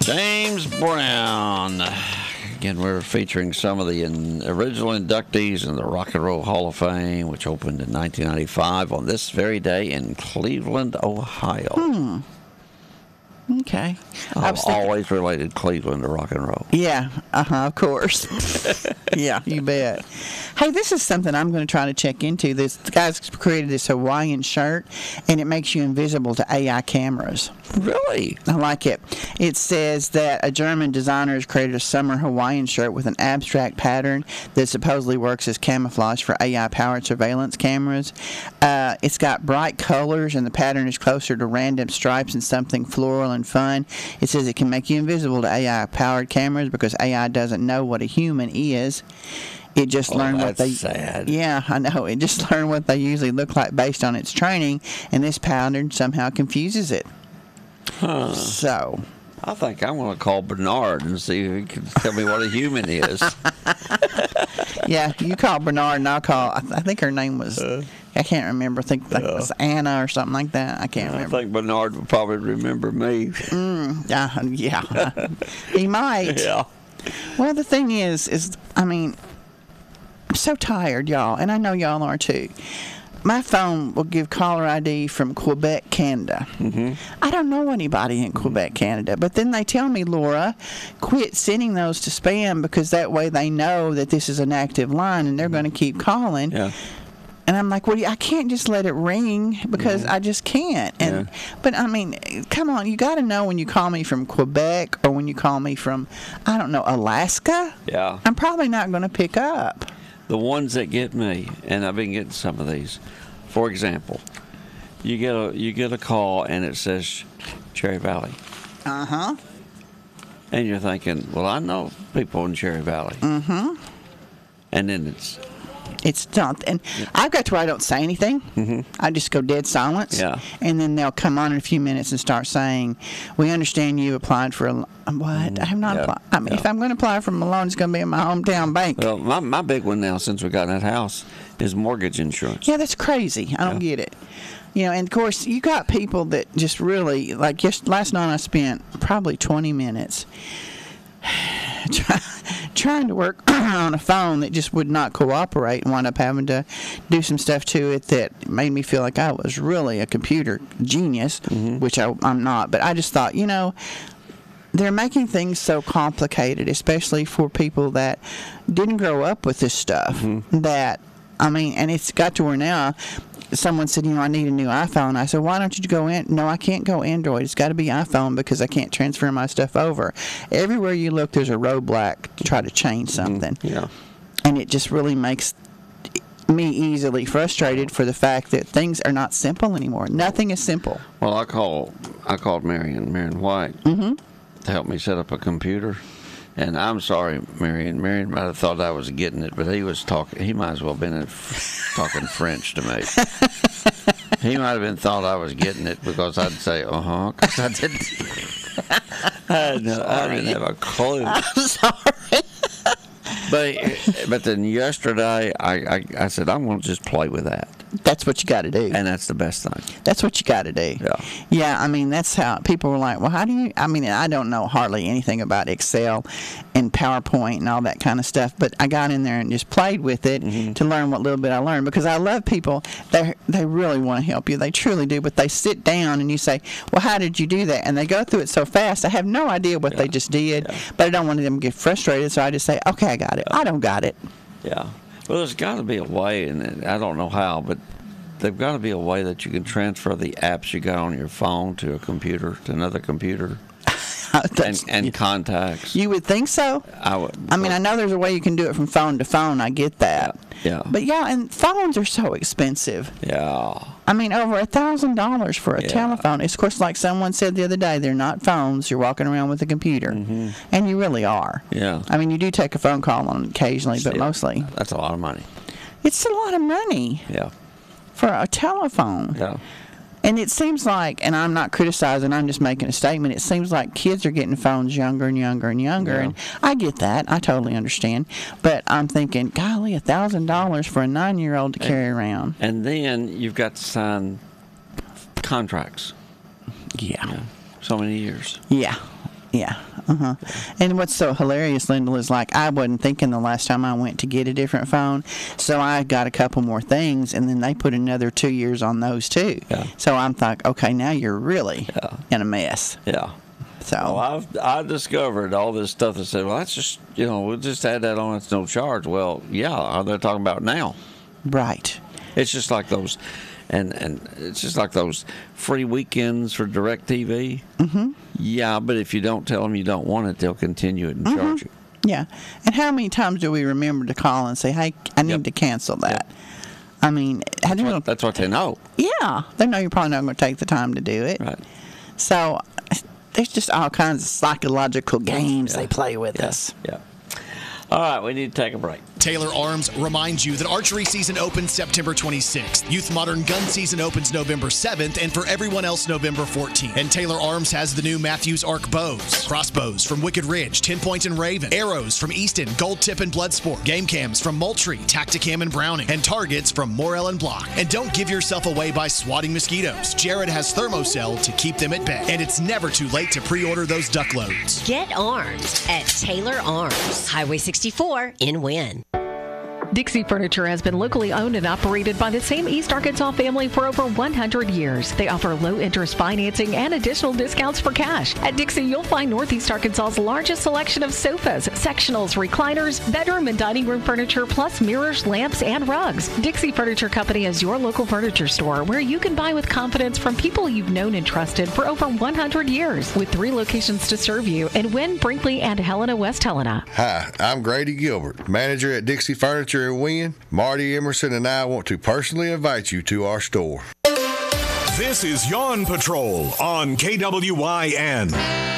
James Brown. Again, we're featuring some of the original inductees in the Rock and Roll Hall of Fame, which opened in 1995 on this very day in Cleveland, Ohio. Okay. I've always related Cleveland to rock and roll. Yeah, of course. Yeah, you bet. Hey, this is something I'm going to try to check into. This guy's created this Hawaiian shirt, and it makes you invisible to AI cameras. Really? I like it. It says that a German designer has created a summer Hawaiian shirt with an abstract pattern that supposedly works as camouflage for AI-powered surveillance cameras. It's got bright colors, and the pattern is closer to random stripes and something floral and fun. It says it can make you invisible to AI-powered cameras because AI doesn't know what a human is. It just learned what they. Sad. Yeah, I know. It just learned what they usually look like based on its training, and this pattern somehow confuses it. Huh. So, I think I'm going to call Bernard and see if he can tell me what a human is. yeah, you call Bernard, and I'll call. I think her name was. I can't remember. I think it was Anna or something like that. I can't remember. I think Bernard would probably remember me. Yeah, he might. Yeah. Well, the thing is, I mean, I'm so tired, y'all, and I know y'all are too. My phone will give caller ID from Quebec, Canada. Mm-hmm. I don't know anybody in Quebec, Canada, but then they tell me, Laura, quit sending those to spam because that way they know that this is an active line and they're going to keep calling. Yeah. And I'm like, well, I can't just let it ring because I just can't. And but I mean, come on, you got to know when you call me from Quebec or when you call me from, I don't know, Alaska. Yeah. I'm probably not going to pick up. The ones that get me, and I've been getting some of these. For example, you get a call and it says Cherry Valley. Uh-huh. And you're thinking, well, I know people in Cherry Valley. Mm-hmm. And then it's not, and I've got to where I don't say anything. Mm-hmm. I just go dead silence. Yeah. And then they'll come on in a few minutes and start saying, "We understand you applied for a what? I have not applied. I mean, if I'm going to apply for a loan, it's going to be in my hometown bank." Well, my big one now, since we got in that house, is mortgage insurance. Yeah, that's crazy. I don't get it. You know, and of course, you got people that just really like. Last night I spent probably 20 minutes trying to work on a phone that just would not cooperate and wound up having to do some stuff to it that made me feel like I was really a computer genius, which I'm not. But I just thought, you know, they're making things so complicated, especially for people that didn't grow up with this stuff, that, I mean, and it's got to where now someone said, you know, I need a new iPhone. I said, why don't you go in? No, I can't go Android. It's got to be iPhone because I can't transfer my stuff over. Everywhere you look, there's a roadblock to try to change something. Yeah. And it just really makes me easily frustrated for the fact that things are not simple anymore. Nothing is simple. Well, I called Marion White to help me set up a computer. And I'm sorry, Marion. Marion might have thought I was getting it, but he was talking. He might as well have been talking French to me. He might have been thought I was getting it because I'd say, because I didn't. I didn't have a clue. I'm sorry. But then yesterday, I said, I'm going to just play with that. That's what you got to do. And that's the best thing. That's what you got to do. Yeah. Yeah, I mean, that's how people were like, well, how do you, I mean, I don't know hardly anything about Excel and PowerPoint and all that kind of stuff, but I got in there and just played with it to learn what little bit I learned, because I love people, they really want to help you. They truly do, but they sit down and you say, well, how did you do that? And they go through it so fast, I have no idea what they just did, but I don't want them to get frustrated, so I just say, okay, I got it. I don't got it. Yeah. Well, there's got to be a way, and I don't know how, but there've got to be a way that you can transfer the apps you got on your phone to a computer, to another computer, and contacts. You would think so? I would. I mean, I know there's a way you can do it from phone to phone. I get that. Yeah. But yeah, and phones are so expensive. Yeah. I mean, over $1,000 for a telephone. It's, of course, like someone said the other day, they're not phones. You're walking around with a computer. And you really are. Yeah. I mean, you do take a phone call on occasionally, but mostly. That's a lot of money. It's a lot of money. Yeah. For a telephone. Yeah. And it seems like, and I'm not criticizing, I'm just making a statement, it seems like kids are getting phones younger and younger and younger. Yeah. And I get that. I totally understand. But I'm thinking, golly, $1,000 for a 9-year-old to carry around. And then you've got to sign contracts. Yeah. So many years. Yeah. Yeah. And what's so hilarious, Lyndall, is like I wasn't thinking the last time I went to get a different phone, so I got a couple more things, and then they put another 2 years on those too. Yeah. So I'm like, okay, now you're really in a mess. Yeah. So Well, I discovered all this stuff that said, well, that's just, we'll just add that on. It's no charge. Well, yeah, they're talking about now. right. It's just like those, and it's just like those free weekends for DirecTV. Mm-hmm. Yeah, but if you don't tell them you don't want it, they'll continue it and charge you. Yeah. And how many times do we remember to call and say, hey, I need to cancel that? I mean, That's what they know. yeah, they know you're probably not going to take the time to do it. Right. So there's just all kinds of psychological games they play with us. Yeah. All right, we need to take a break. Taylor Arms reminds you that archery season opens September 26th. Youth Modern Gun season opens November 7th, and for everyone else, November 14th. And Taylor Arms has the new Matthews Arc bows, crossbows from Wicked Ridge, 10 Point and Raven, arrows from Easton, Gold Tip and Bloodsport, game cams from Moultrie, Tacticam and Browning, and targets from Morel and Block. And don't give yourself away by swatting mosquitoes. Jared has Thermocell to keep them at bay. And it's never too late to pre-order those duck loads. Get armed at Taylor Arms, Highway 64 in Wynn. Dixie Furniture has been locally owned and operated by the same East Arkansas family for over 100 years. They offer low-interest financing and additional discounts for cash. At Dixie, you'll find Northeast Arkansas's largest selection of sofas, sectionals, recliners, bedroom and dining room furniture, plus mirrors, lamps, and rugs. Dixie Furniture Company is your local furniture store where you can buy with confidence from people you've known and trusted for over 100 years. With 3 locations to serve you in Wynn, Brinkley, and Helena, West Helena. Hi, I'm Grady Gilbert, manager at Dixie Furniture in Wynn. Marty Emerson and I want to personally invite you to our store. This is Yawn Patrol on KWYN.